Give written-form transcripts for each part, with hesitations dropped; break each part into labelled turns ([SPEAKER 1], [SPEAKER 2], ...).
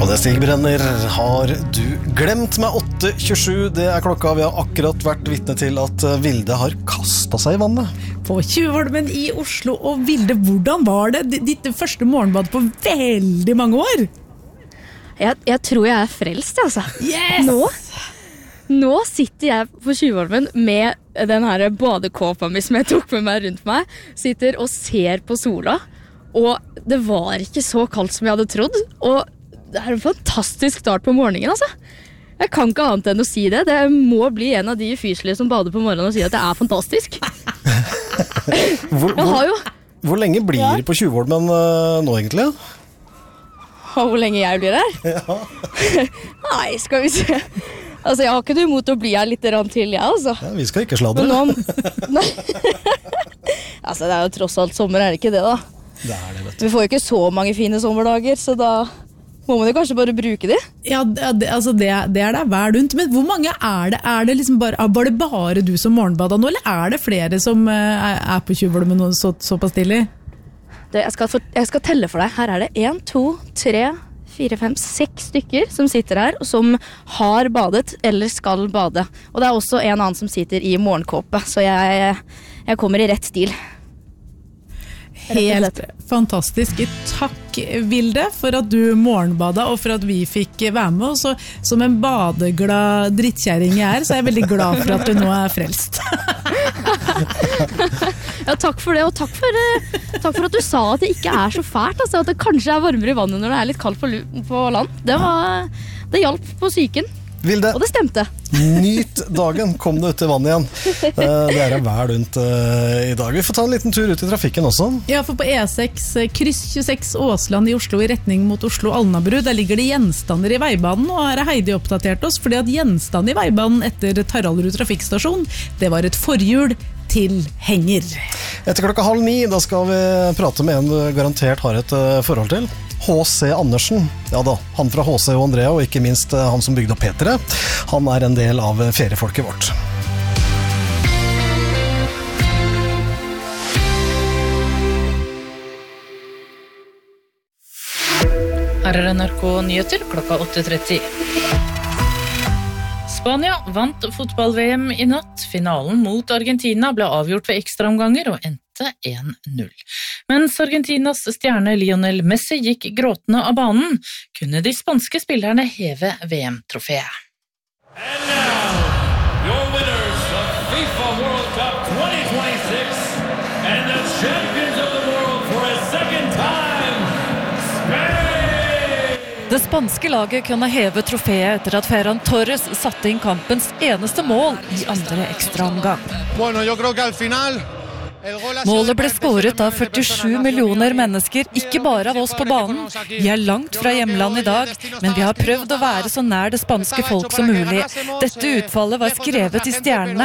[SPEAKER 1] Og det stigbrenner, har du glemt meg 8.27, det klokka. Vi har akkurat vært vitne til at Vilde har kastet seg i vannet.
[SPEAKER 2] På Tjuvholmen i Oslo, og Vilde, hvordan var det? Ditt første morgenbad på veldig mange år?
[SPEAKER 3] Jeg tror jeg frelst, altså.
[SPEAKER 2] Yes!
[SPEAKER 3] Nå sitter jeg på Tjuvholmen med den her badekåpa mi som jeg tok med meg rundt meg, sitter og ser på sola, og det var ikke så kaldt som jeg hadde trodd, og det en fantastisk start på morgenen, altså. Jeg kan ikke annet enn å si det. Det må bli en av de fyslige som bader på morgenen og sier at det fantastisk.
[SPEAKER 1] Hvor lenge blir det på Tjuvholmen nå egentlig?
[SPEAKER 3] Og hvor lenge jeg blir her?
[SPEAKER 1] Ja.
[SPEAKER 3] Nei, skal vi se. Altså, jeg har ikke noe imot å bli her litt til, jeg, altså.
[SPEAKER 1] Ja, vi skal ikke sladre.
[SPEAKER 3] Nei. Altså, det jo tross alt sommer, det ikke det, da?
[SPEAKER 1] Det det, vet du.
[SPEAKER 3] Vi får jo ikke så mange fine sommerdager, så da må man jo kanskje bare bruke de.
[SPEAKER 2] Ja, det det hver rundt. Men hvor mange det? Det liksom bare, var det bare du som morgenbada nå, eller det flere som på Tjuvholmen såpass tidlig?
[SPEAKER 3] Jeg skal telle for deg. Her det 1, 2, 3, 4, 5, 6 stykker som sitter her, og som har badet eller skal bade. Og det også en annen som sitter i morgenkåpe, så jeg kommer i rett stil.
[SPEAKER 2] Helt fantastisk. Takk, Vilde, for at du morgenbada, og for at vi fikk være med. Og så, som en badeglad drittkjæring jeg så jeg veldig glad for at du nå frelst.
[SPEAKER 3] Ja, takk for det, og takk for at du sa at det ikke så fælt, altså, at det kanskje varmere i vannet når det litt kaldt på land. Det hjalp på psyken.
[SPEAKER 1] Vilde,
[SPEAKER 3] og det stemte.
[SPEAKER 1] Nyt dagen, kom du ut i vannet igjen. Det vel rundt i dag. Vi får ta en liten tur ut i trafikken også.
[SPEAKER 2] Ja, for på E6, kryss 26 Åsland i Oslo i retning mot Oslo Alnabru, der ligger det gjenstander i veibanen, og her Heidi oppdatert oss, fordi at gjenstand i veibanen etter Taraldrud trafikkstasjon, det var et forhjul til henger.
[SPEAKER 1] Etter klokka 8:30, da skal vi prate med en du garantert har et forhold til. H.C. Andersen, ja da, han fra H.C. og Andrea, og ikke minst han som bygde opp Petere. Han en del av feriefolket vårt.
[SPEAKER 4] Her NRK Nyheter klokka 8:30. Spania vant fotball-VM i natt. Finalen mot Argentina ble avgjort ved ekstraomganger og endte 1-0. Mens Argentinas stjerne Lionel Messi gikk gråtende av banen, kunne de spanske spillerne heve VM-trofeet.
[SPEAKER 5] And now, your winners of FIFA World Cup 2026 and the champions of the world for a second time, Spain!
[SPEAKER 6] Det spanske laget kunne heve trofeet etter at Ferran Torres satte inn kampens eneste mål i andre ekstraomgang.
[SPEAKER 7] Bueno, yo creo que al final
[SPEAKER 6] Målet ble skåret av 47 millioner mennesker, ikke bare av oss på banen. Vi langt fra hjemland i dag, men vi har prøvd å være så nær det spanske folk som mulig. Dette utfallet var skrevet i stjernene.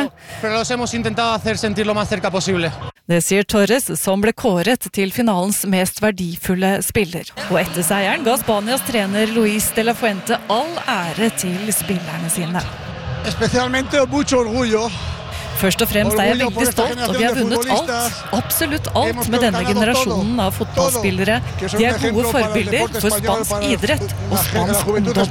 [SPEAKER 6] Det sier Torres, som ble kåret til finalens mest verdifulle spiller. Og etter seieren ga Spanias trener Luis de la Fuente all ære til spillerne sine.
[SPEAKER 7] Especialmente mucho orgullo.
[SPEAKER 6] Først og fremst jeg veldig stolt, og vi har vunnet alt, absolutt alt med denne generasjonen av fotballspillere. De gode forbilder for spansk idrett og spansk ungdom.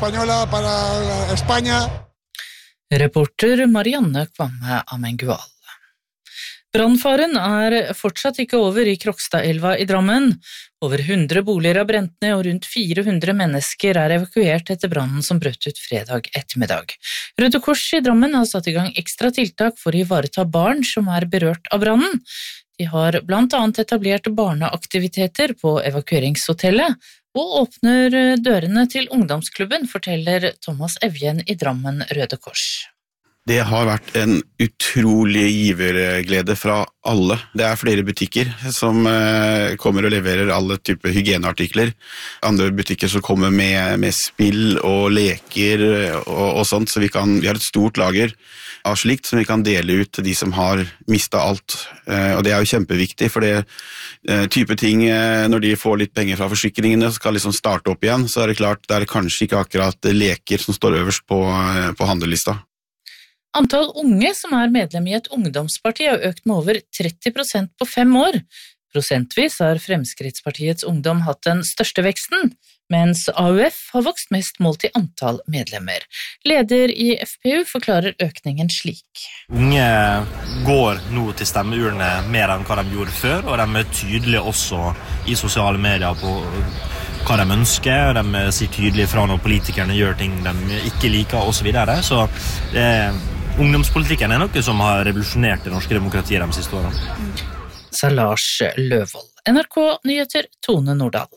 [SPEAKER 4] Reporter Marianne Kvamme Amengual. Brannfaren fortsatt ikke over i Krokstadelva i Drammen. Over 100 boliger har brent ned, og rundt 400 mennesker evakuert etter brannen som brøt ut fredag ettermiddag. Røde Kors i Drammen har satt i gang ekstra tiltak for å ivareta barn som berørt av brannen. De har blant annet etablert barneaktiviteter på evakueringshotellet, og åpner dørene til ungdomsklubben, forteller Thomas Evjen i Drammen Røde Kors.
[SPEAKER 8] Det har vært en utrolig giverglede fra alle. Det flere butikker som kommer og leverer alle typer hygieneartikler. Andre butikker som kommer med spill og leker og sånt, så vi har et stort lager av slikt som vi kan dele ut til de som har mistet alt. Og det jo kjempeviktig, for det type ting, når de får litt penger fra forsikringene, skal liksom starte opp igjen, så det klart, det kanskje ikke akkurat leker som står øverst på handlelista.
[SPEAKER 4] Antall unge som medlem i et ungdomsparti har økt med over 30% på 5 år. Prosentvis har Fremskrittspartiets ungdom hatt den største veksten, mens AUF har vokst mest målt i antall medlemmer. Leder i FPU forklarer økningen slik.
[SPEAKER 9] Unge går nå til stemmeurene mer enn hva de gjorde før, og de tydelige også i sosiale medier på hva de ønsker, og de sier tydelig fra når politikerne gjør ting de ikke liker, og så videre. Så ungdomspolitikken noe som har revolusjonert det norske demokratiet de siste årene.
[SPEAKER 4] Sa Lars Løvold. NRK Nyheter, Tone Nordahl.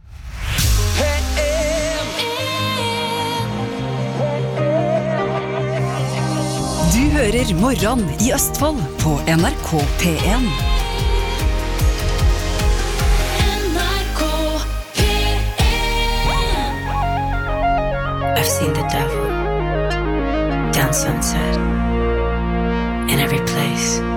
[SPEAKER 10] Du hører Morgen i Østfold på NRK P1.
[SPEAKER 11] NRK P1. I've seen the devil down Sunset in every place.